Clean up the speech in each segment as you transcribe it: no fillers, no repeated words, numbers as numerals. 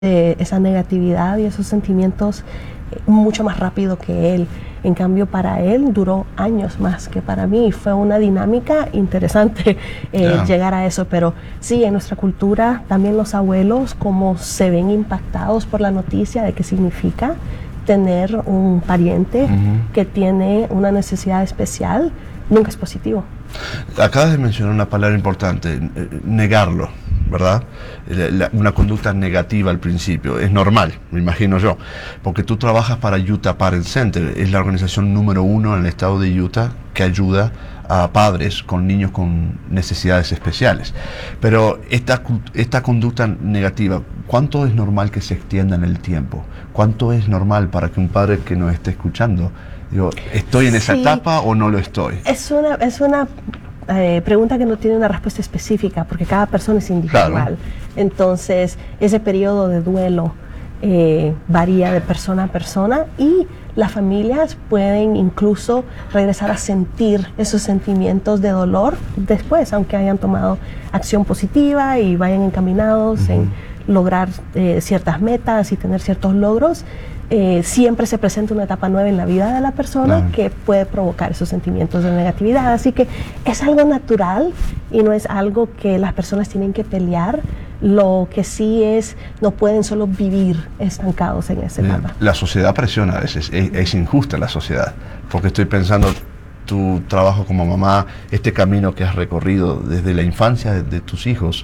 esa negatividad y esos sentimientos mucho más rápido que él. En cambio, para él duró años más que para mí. Fue una dinámica interesante llegar a eso. Pero sí, en nuestra cultura también los abuelos, como se ven impactados por la noticia de qué significa tener un pariente que tiene una necesidad especial, nunca es positivo. Acabas de mencionar una palabra importante, negarlo, ¿verdad? Una conducta negativa al principio. Es normal, me imagino yo, porque tú trabajas para Utah Parent Center, es la organización número 1 en el estado de Utah que ayuda a padres con niños con necesidades especiales. Pero esta conducta negativa, ¿cuánto es normal que se extienda en el tiempo? ¿Cuánto es normal para que un padre que nos esté escuchando, digo, ¿estoy en esa etapa o no lo estoy? Es una pregunta que no tiene una respuesta específica, porque cada persona es individual. Claro. Entonces, ese periodo de duelo varía de persona a persona, y las familias pueden incluso regresar a sentir esos sentimientos de dolor después, aunque hayan tomado acción positiva y vayan encaminados en lograr ciertas metas y tener ciertos logros. Siempre se presenta una etapa nueva en la vida de la persona que puede provocar esos sentimientos de negatividad. Así que es algo natural y no es algo que las personas tienen que pelear. Lo que sí es, no pueden solo vivir estancados en esa etapa. La sociedad presiona a veces, es injusta la sociedad, porque estoy pensando tu trabajo como mamá, este camino que has recorrido desde la infancia de tus hijos.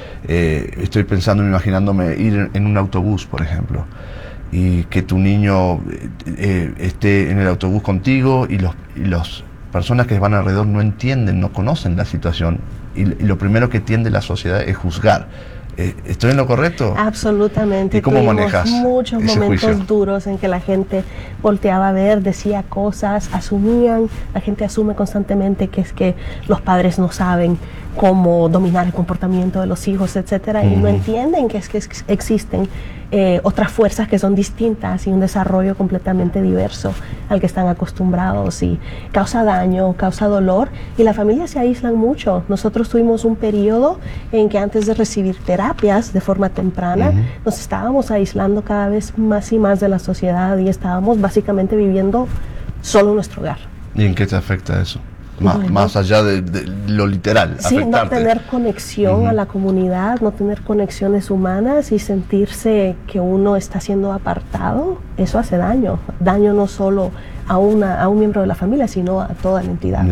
Estoy pensando, imaginándome ir en un autobús, por ejemplo, y que tu niño esté en el autobús contigo y las personas que van alrededor no entienden, no conocen la situación, y lo primero que tiende la sociedad es juzgar. ¿Estoy en lo correcto? Absolutamente. ¿Y cómo manejas muchos ese momentos juicio? duros en que la gente volteaba a ver, decía cosas, la gente asume constantemente que es que los padres no saben cómo dominar el comportamiento de los hijos, etcétera, y no entienden que existen otras fuerzas que son distintas y un desarrollo completamente diverso al que están acostumbrados, y causa daño, causa dolor, y las familias se aíslan mucho. Nosotros tuvimos un periodo en que antes de recibir terapias de forma temprana, nos estábamos aislando cada vez más y más de la sociedad, y estábamos básicamente viviendo solo en nuestro hogar. ¿Y en qué te afecta eso? Más allá de lo literal, sí, afectarte. No tener conexión a la comunidad, no tener conexiones humanas y sentirse que uno está siendo apartado, eso hace daño. Daño no solo a un miembro de la familia, sino a toda la entidad.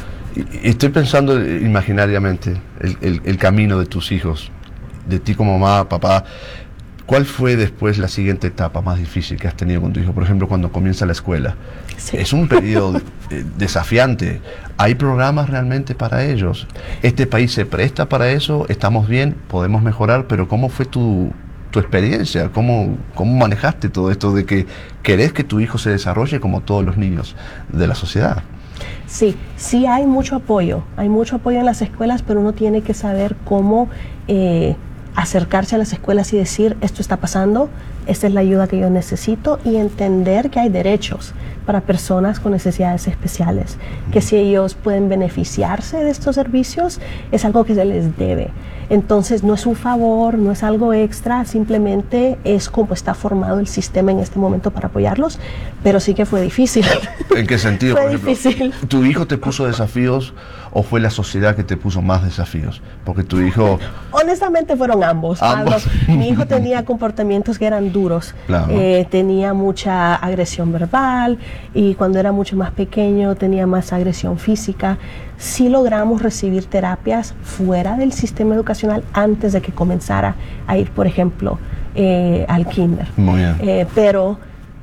Y estoy pensando imaginariamente el camino de tus hijos, de ti como mamá, papá. ¿Cuál fue después la siguiente etapa más difícil que has tenido con tu hijo? Por ejemplo, cuando comienza la escuela. Sí. Es un periodo desafiante. ¿Hay programas realmente para ellos? ¿Este país se presta para eso? ¿Estamos bien? ¿Podemos mejorar? Pero ¿cómo fue tu experiencia? ¿Cómo manejaste todo esto de que querés que tu hijo se desarrolle como todos los niños de la sociedad? Sí hay mucho apoyo. Hay mucho apoyo en las escuelas, pero uno tiene que saber cómo acercarse a las escuelas y decir, esto está pasando, esta es la ayuda que yo necesito, y entender que hay derechos para personas con necesidades especiales, que si ellos pueden beneficiarse de estos servicios, es algo que se les debe. Entonces no es un favor, no es algo extra, simplemente es como está formado el sistema en este momento para apoyarlos, pero sí que fue difícil. ¿En qué sentido? Fue por ejemplo, difícil. ¿Tu hijo te puso desafíos o fue la sociedad que te puso más desafíos? Porque tu hijo... Honestamente fueron ambos. Mi hijo tenía comportamientos que eran duros. Claro. Tenía mucha agresión verbal, y cuando era mucho más pequeño tenía más agresión física. Sí logramos recibir terapias fuera del sistema educacional antes de que comenzara a ir, por ejemplo, al kinder. Muy bien. Pero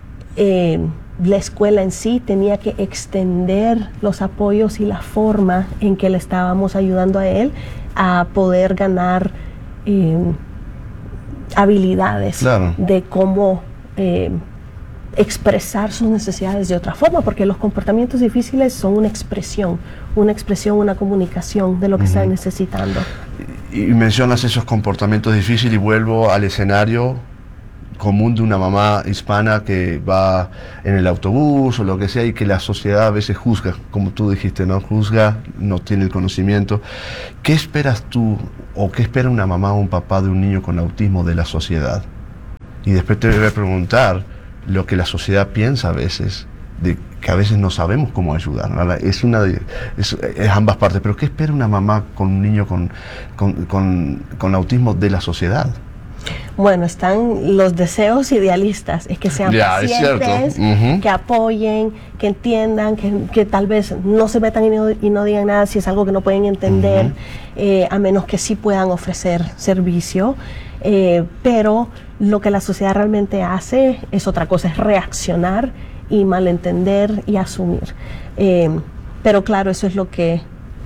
la escuela en sí tenía que extender los apoyos y la forma en que le estábamos ayudando a él a poder ganar habilidades de cómo expresar sus necesidades de otra forma, porque los comportamientos difíciles son una expresión, una comunicación de lo que están necesitando. Y mencionas esos comportamientos difíciles y vuelvo al escenario común de una mamá hispana que va en el autobús o lo que sea, y que la sociedad a veces juzga, como tú dijiste, ¿no? Juzga, no tiene el conocimiento. ¿Qué esperas tú o qué espera una mamá o un papá de un niño con autismo de la sociedad? Y después te voy a preguntar lo que la sociedad piensa a veces, de que a veces no sabemos cómo ayudar, ¿no? Es ambas partes, pero ¿qué espera una mamá con un niño con autismo de la sociedad? Bueno, están los deseos idealistas, es que sean pacientes, que apoyen, que entiendan, que tal vez no se metan y no digan nada si es algo que no pueden entender, a menos que sí puedan ofrecer servicio. Pero lo que la sociedad realmente hace es otra cosa, es reaccionar y malentender y asumir. Pero claro, eso es lo que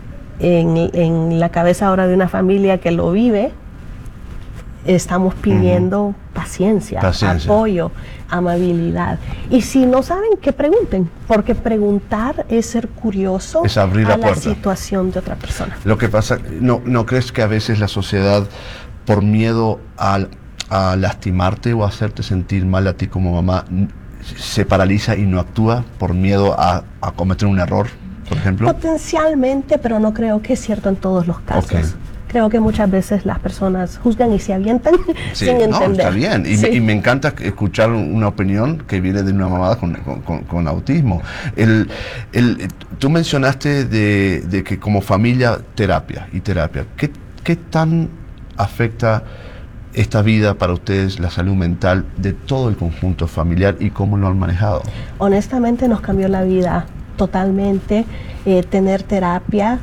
en la cabeza ahora de una familia que lo vive, estamos pidiendo paciencia, apoyo, amabilidad. Y si no saben, que pregunten, porque preguntar es ser curioso, es abrir a la puerta. situación de otra persona. Lo que pasa, ¿no crees que a veces la sociedad, por miedo a lastimarte o a hacerte sentir mal a ti como mamá, se paraliza y no actúa por miedo a cometer un error, por ejemplo? Potencialmente, pero no creo que es cierto en todos los casos. Okay. Creo que muchas veces las personas juzgan y se avientan sin entender. No, está bien. Y me encanta escuchar una opinión que viene de una mamá con autismo. Tú mencionaste de que como familia, terapia. ¿Qué tan afecta esta vida para ustedes, la salud mental de todo el conjunto familiar, y cómo lo han manejado? Honestamente nos cambió la vida totalmente, tener terapia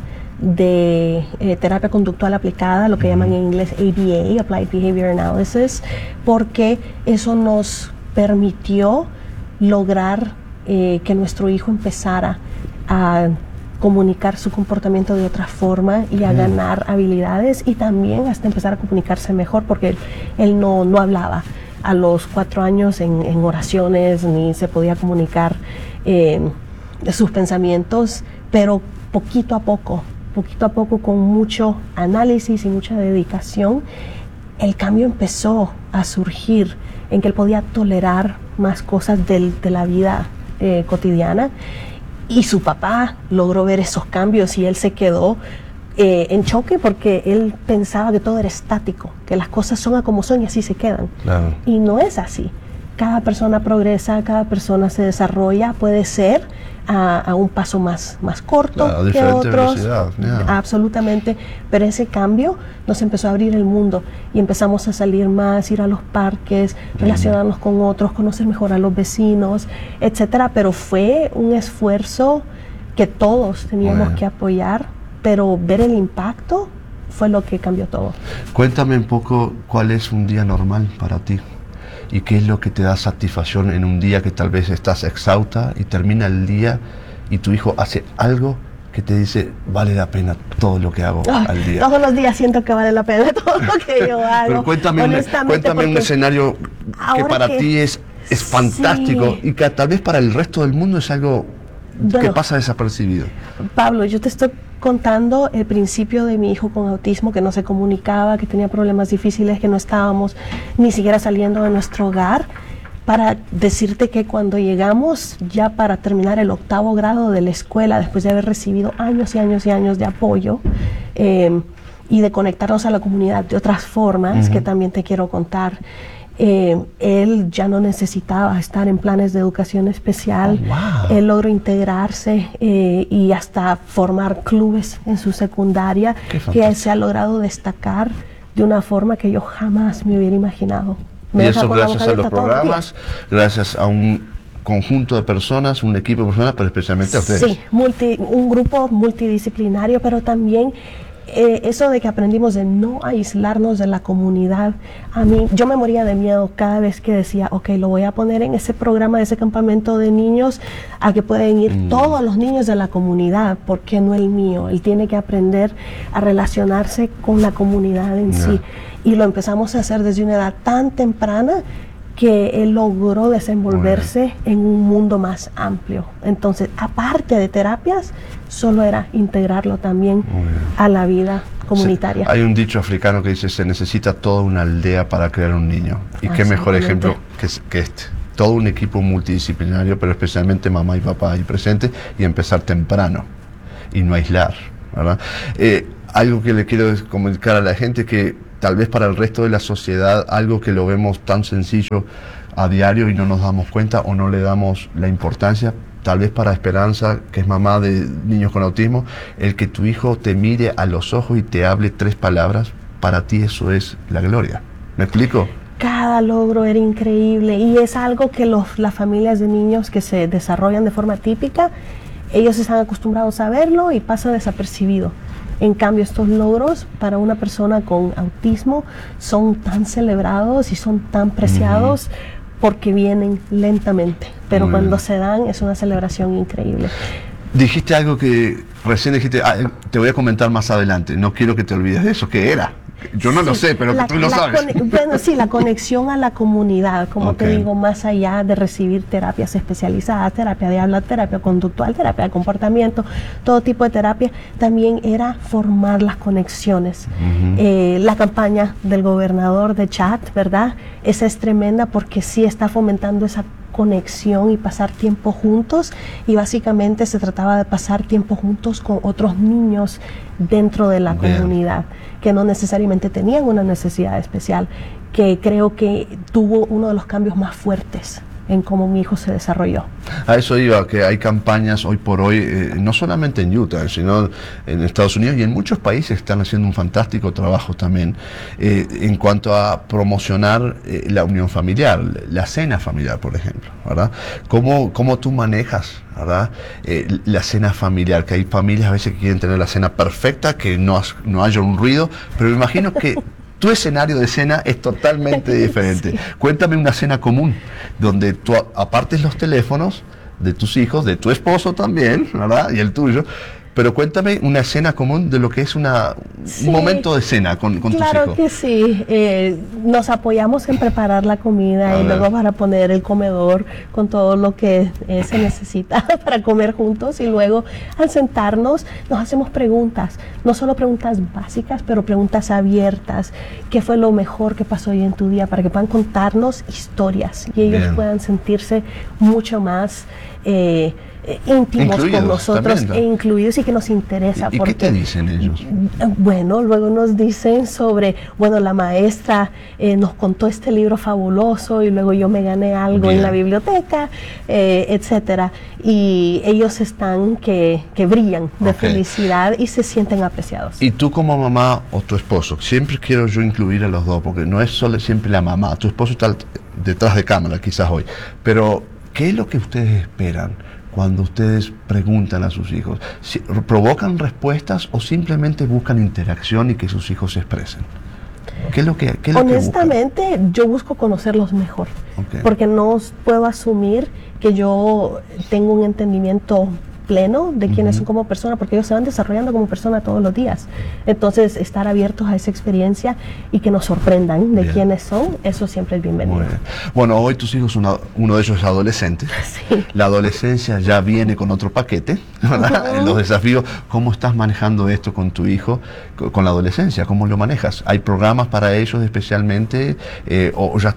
terapia conductual aplicada, lo que llaman en inglés ABA, Applied Behavior Analysis, porque eso nos permitió lograr que nuestro hijo empezara a comunicar su comportamiento de otra forma y a ganar habilidades, y también hasta empezar a comunicarse mejor, porque él no hablaba a los 4 años en oraciones, ni se podía comunicar sus pensamientos, pero poquito a poco, con mucho análisis y mucha dedicación, el cambio empezó a surgir en que él podía tolerar más cosas de la vida cotidiana, y su papá logró ver esos cambios y él se quedó en choque, porque él pensaba que todo era estático, que las cosas son a como son y así se quedan. Claro. Y no es así. Cada persona progresa, cada persona se desarrolla, puede ser a un paso más corto, claro, que otros. Absolutamente. Pero ese cambio nos empezó a abrir el mundo y empezamos a salir más, ir a los parques, relacionarnos con otros, conocer mejor a los vecinos, etcétera. Pero fue un esfuerzo que todos teníamos que apoyar, pero ver el impacto fue lo que cambió todo. Cuéntame un poco cuál es un día normal para ti. ¿Y qué es lo que te da satisfacción en un día que tal vez estás exhausta y termina el día y tu hijo hace algo que te dice, vale la pena todo lo que hago al día? Todos los días siento que vale la pena todo lo que yo hago. Pero cuéntame un escenario que para ti es fantástico, y que tal vez para el resto del mundo es algo que pasa desapercibido. Pablo, yo te estoy contando el principio de mi hijo con autismo, que no se comunicaba, que tenía problemas difíciles, que no estábamos ni siquiera saliendo de nuestro hogar, para decirte que cuando llegamos ya para terminar el 8º grado de la escuela, después de haber recibido años y años y años de apoyo y de conectarnos a la comunidad de otras formas, que también te quiero contar, él ya no necesitaba estar en planes de educación especial. Él logró integrarse y hasta formar clubes en su secundaria, que se ha logrado destacar de una forma que yo jamás me hubiera imaginado. Y eso gracias a los programas, gracias a un conjunto de personas, un equipo de personas, pero especialmente a ustedes. Sí, un grupo multidisciplinario, pero también eso de que aprendimos de no aislarnos de la comunidad. Yo me moría de miedo cada vez que decía, ok, lo voy a poner en ese programa, de ese campamento de niños, a que pueden ir todos los niños de la comunidad, ¿por qué no el mío? Él tiene que aprender a relacionarse con la comunidad en sí. Y lo empezamos a hacer desde una edad tan temprana que él logró desenvolverse en un mundo más amplio. Entonces, aparte de terapias, solo era integrarlo también a la vida comunitaria. Hay un dicho africano que dice, se necesita toda una aldea para crear un niño. Y qué mejor ejemplo que este. Todo un equipo multidisciplinario, pero especialmente mamá y papá ahí presentes, y empezar temprano y no aislar, ¿verdad? Algo que le quiero comunicar a la gente, que tal vez para el resto de la sociedad, algo que lo vemos tan sencillo a diario y no nos damos cuenta o no le damos la importancia. Tal vez para Esperanza, que es mamá de niños con autismo, el que tu hijo te mire a los ojos y te hable 3 palabras, para ti eso es la gloria. ¿Me explico? Cada logro era increíble y es algo que las familias de niños que se desarrollan de forma típica, ellos están acostumbrados a verlo y pasa desapercibido. En cambio, estos logros para una persona con autismo son tan celebrados y son tan preciados porque vienen lentamente, pero cuando se dan es una celebración increíble. Dijiste algo que recién dijiste, te voy a comentar más adelante, no quiero que te olvides de eso. ¿Qué era? Yo no lo sé, pero que tú lo sabes. Bueno, sí, la conexión a la comunidad, como te digo, más allá de recibir terapias especializadas, terapia de habla, terapia conductual, terapia de comportamiento, todo tipo de terapia, también era formar las conexiones. La campaña del gobernador de Chat, ¿verdad? Esa es tremenda porque sí está fomentando esa conexión y pasar tiempo juntos, y básicamente se trataba de pasar tiempo juntos con otros niños dentro de la comunidad que no necesariamente tenían una necesidad especial, que creo que tuvo uno de los cambios más fuertes en cómo mi hijo se desarrolló. A eso iba, que hay campañas hoy por hoy, no solamente en Utah, sino en Estados Unidos y en muchos países están haciendo un fantástico trabajo también en cuanto a promocionar la unión familiar, la cena familiar, por ejemplo, ¿verdad? ¿Cómo tú manejas, ¿verdad? La cena familiar, que hay familias a veces que quieren tener la cena perfecta, que no haya un ruido, pero me imagino que tu escenario de cena es totalmente diferente. Sí. Cuéntame una cena común, donde tú apartes los teléfonos de tus hijos, de tu esposo también, ¿verdad? Y el tuyo. Pero cuéntame una cena común de lo que es un momento de cena con tus hijos. Claro que sí. Nos apoyamos en preparar la comida y luego para poner el comedor con todo lo que se necesita para comer juntos, y luego al sentarnos nos hacemos preguntas, no solo preguntas básicas, pero preguntas abiertas. ¿Qué fue lo mejor que pasó hoy en tu día? Para que puedan contarnos historias y ellos puedan sentirse mucho más íntimos con nosotros e incluidos, y que nos interesa. ¿Y qué te dicen ellos? Bueno, luego nos dicen sobre, la maestra nos contó este libro fabuloso y luego yo me gané algo en la biblioteca, etcétera. Y ellos están que brillan de felicidad y se sienten apreciados. Y tú como mamá o tu esposo, siempre quiero yo incluir a los dos, porque no es solo siempre la mamá, tu esposo está detrás de cámara quizás hoy, pero ¿qué es lo que ustedes esperan cuando ustedes preguntan a sus hijos? ¿Provocan respuestas o simplemente buscan interacción y que sus hijos se expresen? ¿Qué es lo que honestamente, yo busco conocerlos mejor, porque no puedo asumir que yo tengo un entendimiento pleno de quiénes son como persona, porque ellos se van desarrollando como persona todos los días. Entonces, estar abiertos a esa experiencia y que nos sorprendan de quiénes son, eso siempre es bienvenido. Bueno, hoy tus hijos, uno de ellos es adolescente. Sí. La adolescencia ya viene con otro paquete, ¿verdad? Los desafíos. ¿Cómo estás manejando esto con tu hijo, con la adolescencia? ¿Cómo lo manejas? ¿Hay programas para ellos especialmente? ¿O ya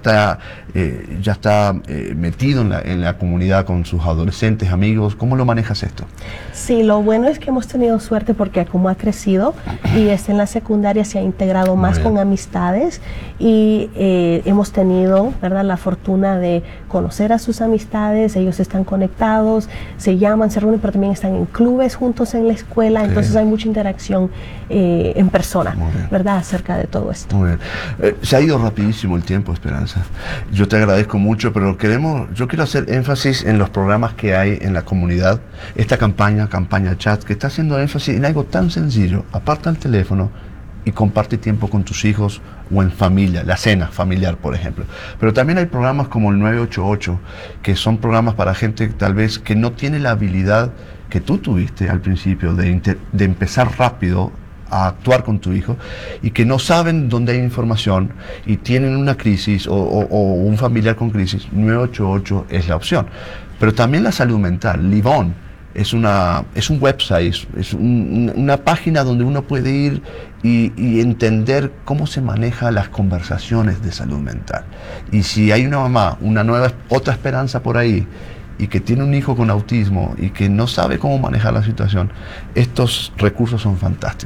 está metido en la comunidad con sus adolescentes, amigos? ¿Cómo lo manejas esto? Sí, lo bueno es que hemos tenido suerte porque como ha crecido y está en la secundaria, se ha integrado más con amistades, y hemos tenido, ¿verdad?, la fortuna de conocer a sus amistades. Ellos están conectados, se llaman, se reúnen, pero también están en clubes juntos en la escuela, entonces hay mucha interacción en persona, ¿verdad?, acerca de todo esto. Muy bien. Se ha ido rapidísimo el tiempo, Esperanza. Yo te agradezco mucho, pero yo quiero hacer énfasis en los programas que hay en la comunidad. Esta campaña Chat, que está haciendo énfasis en algo tan sencillo: aparta el teléfono y comparte tiempo con tus hijos o en familia, la cena familiar, por ejemplo. Pero también hay programas como el 988, que son programas para gente tal vez que no tiene la habilidad que tú tuviste al principio de empezar rápido a actuar con tu hijo, y que no saben dónde hay información y tienen una crisis o un familiar con crisis. 988 es la opción. Pero también la salud mental. Livon es un website, es una página donde uno puede ir y entender cómo se manejan las conversaciones de salud mental. Y si hay una mamá, otra Esperanza por ahí, y que tiene un hijo con autismo y que no sabe cómo manejar la situación, estos recursos son fantásticos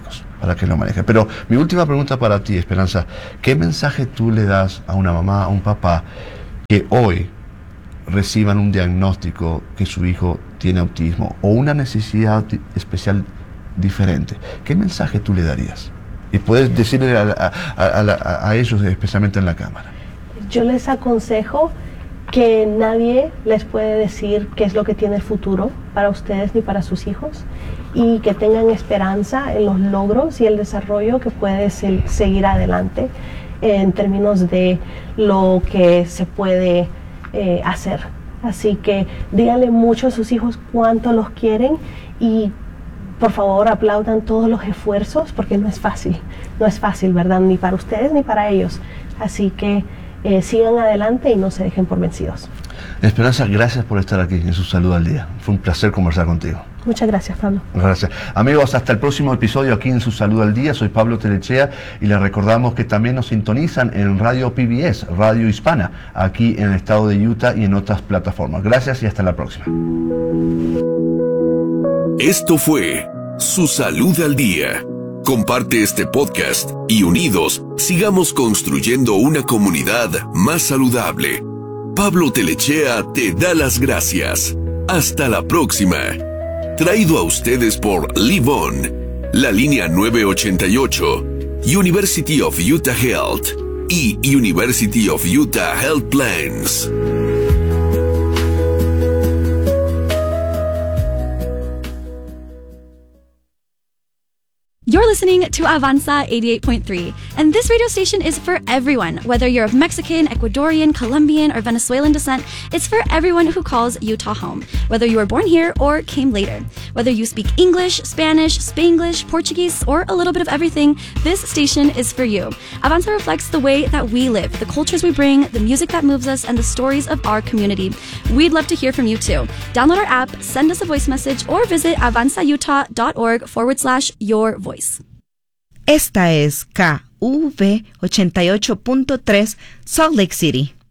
para que lo maneje. Pero mi última pregunta para ti, Esperanza, ¿qué mensaje tú le das a una mamá, a un papá que hoy reciban un diagnóstico que su hijo tiene autismo o una necesidad especial diferente? ¿Qué mensaje tú le darías? Y puedes decirle a ellos, especialmente en la cámara. Yo les aconsejo que nadie les puede decir qué es lo que tiene el futuro para ustedes ni para sus hijos, y que tengan esperanza en los logros y el desarrollo que puede seguir adelante en términos de lo que se puede hacer. Así que díganle mucho a sus hijos cuánto los quieren, y por favor aplaudan todos los esfuerzos, porque no es fácil, ¿verdad? Ni para ustedes ni para ellos. Así que sigan adelante y no se dejen por vencidos. Esperanza, gracias por estar aquí en Su Salud al Día. Fue un placer conversar contigo. Muchas gracias, Pablo. Gracias. Amigos, hasta el próximo episodio aquí en Su Salud al Día. Soy Pablo Telechea y les recordamos que también nos sintonizan en Radio PBS, Radio Hispana, aquí en el estado de Utah y en otras plataformas. Gracias y hasta la próxima. Esto fue Su Salud al Día. Comparte este podcast y unidos sigamos construyendo una comunidad más saludable. Pablo Telechea te da las gracias. Hasta la próxima. Traído a ustedes por Live On, la línea 988, University of Utah Health y University of Utah Health Plans. You're listening to Avanza 88.3, and this radio station is for everyone. Whether you're of Mexican, Ecuadorian, Colombian, or Venezuelan descent, it's for everyone who calls Utah home. Whether you were born here or came later. Whether you speak English, Spanish, Spanglish, Portuguese, or a little bit of everything, this station is for you. Avanza reflects the way that we live, the cultures we bring, the music that moves us, and the stories of our community. We'd love to hear from you too. Download our app, send us a voice message, or visit avanzautah.org/your-voice. Esta es KV 88.3 Salt Lake City.